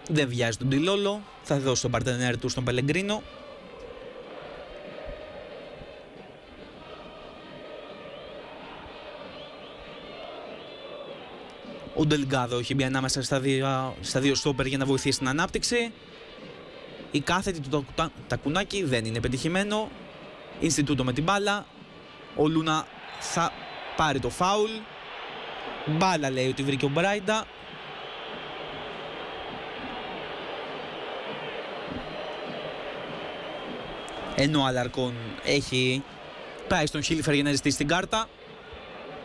Δεν βιάζει τον Τιλόλο. Θα δώσει τον παρτενέρ του στον Πελεγκρίνο. Ο Ντελγκάδο έχει μπει ανάμεσα στα δύο στόπερ για να βοηθήσει την ανάπτυξη. Η κάθετη του τακουνάκι δεν είναι πετυχημένο. Ινστιτούτο με την μπάλα. Ο Λούνα θα πάρει το φάουλ. Μπάλα λέει ότι βρήκε ο Μπράιντα. Ενώ ο Αλαρκόν έχει πάει στον Χίλιφερ για να ζητήσει την κάρτα.